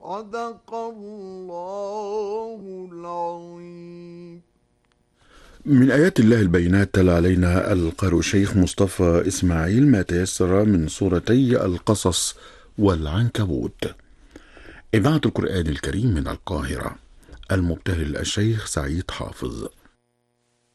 صدق الله العظيم. من آيات الله البينات تلا علينا القارئ الشيخ مصطفى إسماعيل ما تيسر من سورتي القصص والعنكبوت. إذاعة القرآن الكريم من القاهرة، المبتهل الشيخ سعيد حافظ.